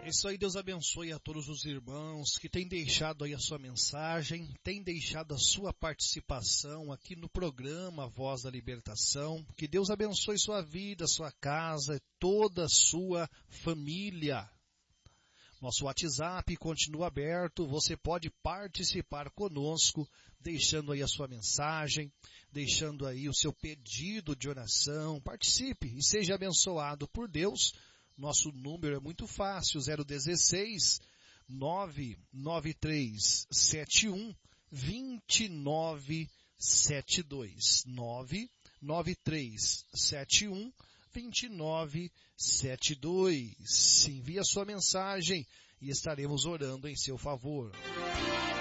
É isso aí, Deus abençoe a todos os irmãos que têm deixado aí a sua mensagem, têm deixado a sua participação aqui no programa Voz da Libertação. Que Deus abençoe sua vida, sua casa, toda a sua família. Nosso WhatsApp continua aberto, você pode participar conosco, deixando aí a sua mensagem, deixando aí o seu pedido de oração. Participe e seja abençoado por Deus. Nosso número é muito fácil, 016 99371 2972. 99371 2972. Envie a sua mensagem e estaremos orando em seu favor.